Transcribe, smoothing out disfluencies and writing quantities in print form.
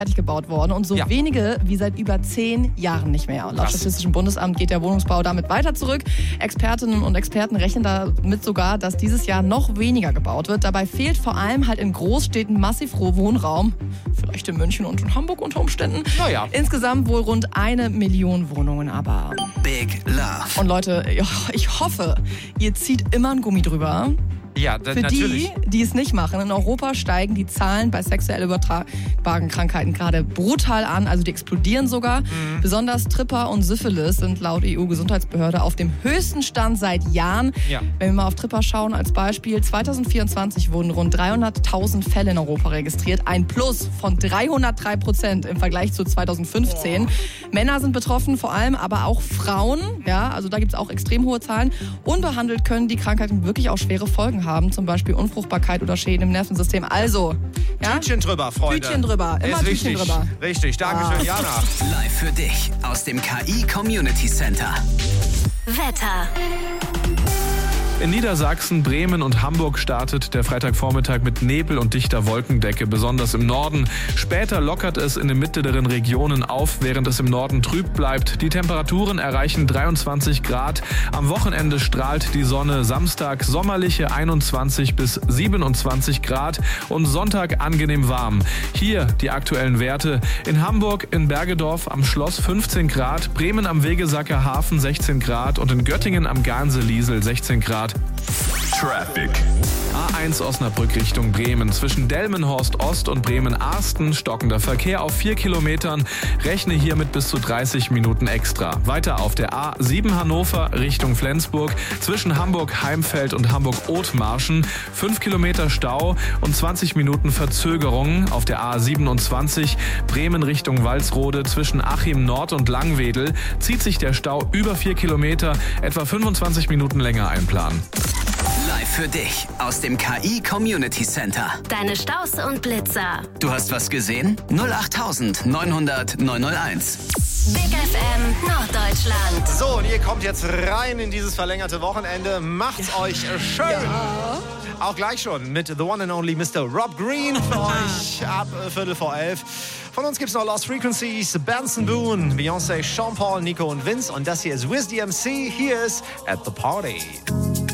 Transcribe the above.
fertig gebaut worden und so wenige wie seit über 10 Jahren nicht mehr. Und laut Statistischem Bundesamt geht der Wohnungsbau damit weiter zurück. Expertinnen und Experten rechnen damit sogar, dass dieses Jahr noch weniger gebaut wird. Dabei fehlt vor allem halt in Großstädten massiv Wohnraum. Vielleicht in München und in Hamburg unter Umständen. Naja. Insgesamt wohl rund 1 Million Wohnungen aber. Big Love. Und Leute, ich hoffe, ihr zieht immer ein Gummi drüber. Ja, Für natürlich. die es nicht machen. In Europa steigen die Zahlen bei sexuell übertragbaren Krankheiten gerade brutal an. Also die explodieren sogar. Besonders Tripper und Syphilis sind laut EU-Gesundheitsbehörde auf dem höchsten Stand seit Jahren. Ja. Wenn wir mal auf Tripper schauen als Beispiel. 2024 wurden rund 300.000 Fälle in Europa registriert. Ein Plus von 303% im Vergleich zu 2015. Männer sind betroffen, vor allem aber auch Frauen. Ja, also da gibt es auch extrem hohe Zahlen. Unbehandelt können die Krankheiten wirklich auch schwere Folgen haben, zum Beispiel Unfruchtbarkeit oder Schäden im Nervensystem. Also, ja? Tütchen drüber, Freunde. Tütchen drüber, immer Ist Tütchen wichtig. drüber. Richtig, danke schön, Jana. Live für dich aus dem KI Community Center. Wetter. In Niedersachsen, Bremen und Hamburg startet der Freitagvormittag mit Nebel und dichter Wolkendecke, besonders im Norden. Später lockert es in den mittleren Regionen auf, während es im Norden trüb bleibt. Die Temperaturen erreichen 23 Grad. Am Wochenende strahlt die Sonne. Samstag sommerliche 21 bis 27 Grad und Sonntag angenehm warm. Hier die aktuellen Werte. In Hamburg, in Bergedorf am Schloss 15 Grad, Bremen am Wegesacker Hafen 16 Grad und in Göttingen am Garnseliesel 16 Grad. Traffic. A1 Osnabrück Richtung Bremen. Zwischen Delmenhorst Ost und Bremen-Arsten stockender Verkehr auf 4 Kilometern. Rechne hier mit bis zu 30 Minuten extra. Weiter auf der A7 Hannover Richtung Flensburg. Zwischen Hamburg-Heimfeld und Hamburg-Othmarschen 5 Kilometer Stau und 20 Minuten Verzögerung. Auf der A27 Bremen Richtung Walsrode. Zwischen Achim Nord und Langwedel zieht sich der Stau über 4 Kilometer, etwa 25 Minuten länger einplanen. Live für dich aus dem KI Community Center. Deine Staus und Blitzer. Du hast was gesehen? 08900 901. Big FM Norddeutschland. So, und ihr kommt jetzt rein in dieses verlängerte Wochenende. Macht's euch schön. Ja. Auch gleich schon mit The One and Only Mr. Rob Green für euch ab 11:15. Von uns gibt's noch Lost Frequencies, Benson Boone, Beyoncé, Sean Paul, Nico und Vince. Und das hier ist Wiz DMC. Hier ist At the Party.